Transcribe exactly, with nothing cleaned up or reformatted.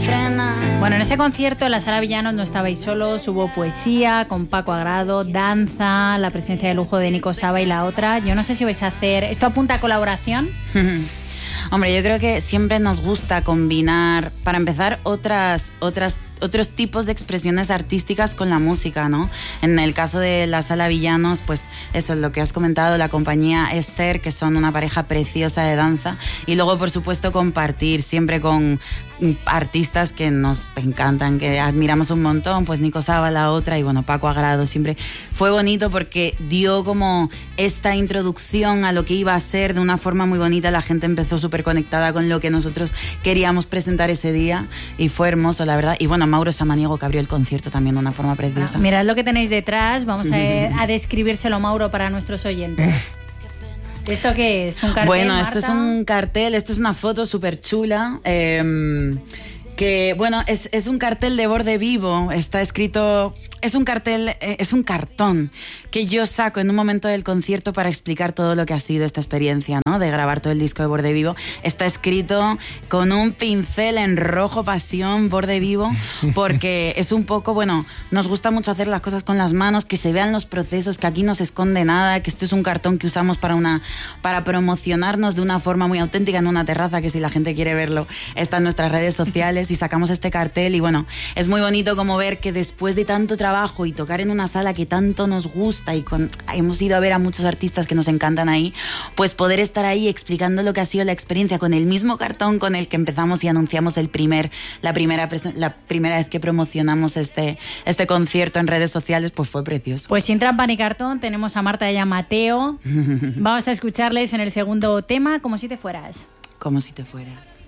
frena. Bueno, en ese concierto en la Sala Villanos no estabais solos, hubo poesía con Paco Agrado, danza, la presencia de lujo de Nico Saba y la otra. Yo no sé si vais a hacer... ¿Esto apunta a colaboración? Hombre, yo creo que siempre nos gusta combinar, para empezar, otras, otras, otros tipos de expresiones artísticas con la música, ¿no? En el caso de la Sala Villanos, pues eso es lo que has comentado, la compañía Esther, que son una pareja preciosa de danza, y luego, por supuesto, compartir siempre con artistas que nos encantan, que admiramos un montón, pues Nico Saba, la otra, y bueno, Paco Agrado. Siempre fue bonito porque dio como esta introducción a lo que iba a ser de una forma muy bonita. La gente empezó súper conectada con lo que nosotros queríamos presentar ese día y fue hermoso, la verdad. Y bueno, Mauro Samaniego, que abrió el concierto también de una forma preciosa. Ah, mirad lo que tenéis detrás, vamos a, a describírselo, Mauro, para nuestros oyentes. ¿Esto qué es? ¿Un cartel, Bueno, Marta? esto es un cartel, esto es una foto súper chula. Eh, que bueno, es, es un cartel de borde vivo, está escrito, es un cartel, eh, es un cartón que yo saco en un momento del concierto para explicar todo lo que ha sido esta experiencia, ¿no? De grabar todo el disco de borde vivo. Está escrito con un pincel en rojo pasión, borde vivo, porque es un poco, bueno, nos gusta mucho hacer las cosas con las manos, que se vean los procesos, que aquí no se esconde nada, que esto es un cartón que usamos para una, para promocionarnos de una forma muy auténtica en una terraza, que si la gente quiere verlo está en nuestras redes sociales. Y sacamos este cartel y bueno, es muy bonito como ver que después de tanto trabajo y tocar en una sala que tanto nos gusta y con, hemos ido a ver a muchos artistas que nos encantan ahí, pues poder estar ahí explicando lo que ha sido la experiencia con el mismo cartón con el que empezamos y anunciamos el primer, la, primera, la primera vez que promocionamos este, este concierto en redes sociales, pues fue precioso. Pues sin trampa ni cartón tenemos a Marta y a Mateo. Vamos a escucharles en el segundo tema, Como si te fueras. Como si te fueras.